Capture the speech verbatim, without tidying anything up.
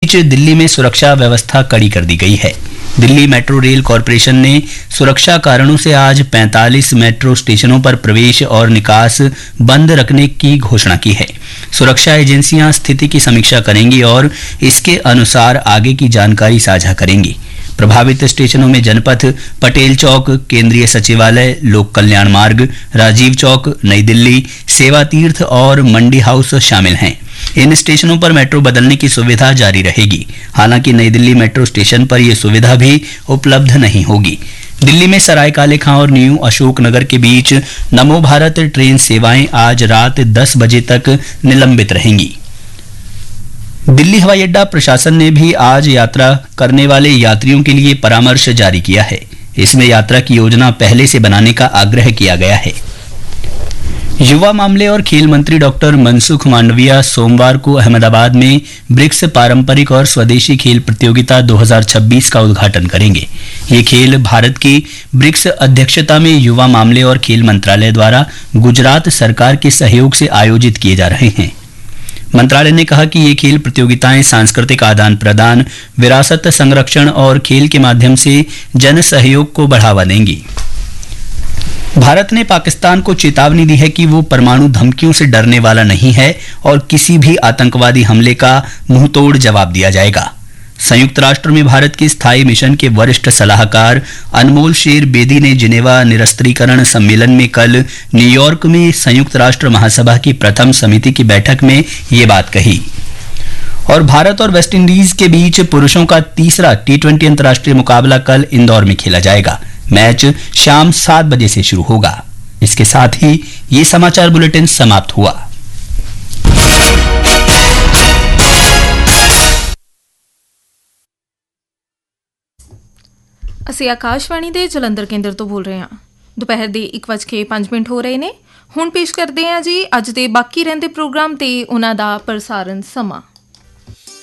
दिल्ली में सुरक्षा व्यवस्था कड़ी कर दी गई है। दिल्ली मेट्रो रेल कॉरपोरेशन ने सुरक्षा कारणों से आज पैंतालीस मेट्रो स्टेशनों पर प्रवेश और निकास बंद रखने की घोषणा की है। सुरक्षा एजेंसियां स्थिति की समीक्षा करेंगी और इसके अनुसार आगे की जानकारी साझा करेंगी। प्रभावित स्टेशनों में जनपथ, पटेल चौक, केंद्रीय सचिवालय, लोक कल्याण मार्ग, राजीव चौक, नई दिल्ली, सेवा तीर्थ और मंडी हाउस शामिल हैं। इन स्टेशनों पर मेट्रो बदलने की सुविधा जारी रहेगी। हालांकि नई दिल्ली मेट्रो स्टेशन पर यह सुविधा भी उपलब्ध नहीं होगी। दिल्ली में सराय काले खां और न्यू अशोक नगर के बीच नमो भारत ट्रेन सेवाएं आज रात दस बजे तक निलंबित रहेंगी। दिल्ली हवाई अड्डा प्रशासन ने भी आज यात्रा करने वाले यात्रियों के लिए परामर्श जारी किया है। इसमें यात्रा की योजना पहले से बनाने का आग्रह किया गया है। युवा मामले और खेल मंत्री डॉक्टर मनसुख मांडविया सोमवार को अहमदाबाद में ब्रिक्स पारंपरिक और स्वदेशी खेल प्रतियोगिता दो हज़ार छब्बीस का उद्घाटन करेंगे। ये खेल भारत की ब्रिक्स अध्यक्षता में युवा मामले और खेल मंत्रालय द्वारा गुजरात सरकार के सहयोग से आयोजित किए जा रहे हैं। मंत्रालय ने कहा कि ये खेल प्रतियोगिताएं सांस्कृतिक आदान प्रदान, विरासत संरक्षण और खेल के माध्यम से जन सहयोग को बढ़ावा देंगी। भारत ने पाकिस्तान को चेतावनी दी है कि वो परमाणु धमकियों से डरने वाला नहीं है और किसी भी आतंकवादी हमले का मुंहतोड़ जवाब दिया जाएगा। संयुक्त राष्ट्र में भारत के स्थायी मिशन के वरिष्ठ सलाहकार अनमोल शेर बेदी ने जिनेवा निरस्त्रीकरण सम्मेलन में कल न्यूयॉर्क में संयुक्त राष्ट्र महासभा की प्रथम समिति की बैठक में ये बात कही। और भारत और वेस्टइंडीज के बीच पुरुषों का तीसरा टी ट्वेंटी अंतर्राष्ट्रीय मुकाबला कल इंदौर में खेला जाएगा। मैच शाम सात बजे से शुरू होगा। इसके साथ ही ये समाचार बुलेटिन समाप्त हुआ। ਅਸੀਂ ਆਕਾਸ਼ਵਾਣੀ ਦੇ ਜਲੰਧਰ ਕੇਂਦਰ ਤੋਂ ਬੋਲ ਰਹੇ ਹਾਂ। ਦੁਪਹਿਰ ਦੇ ਇੱਕ ਵੱਜ ਕੇ ਪੰਜ ਮਿੰਟ ਹੋ ਰਹੇ ਨੇ। ਹੁਣ ਪੇਸ਼ ਕਰਦੇ ਹਾਂ ਜੀ ਅੱਜ ਦੇ ਬਾਕੀ ਰਹਿੰਦੇ ਪ੍ਰੋਗਰਾਮ ਤੇ ਉਹਨਾਂ ਦਾ ਪ੍ਰਸਾਰਣ ਸਮਾਂ।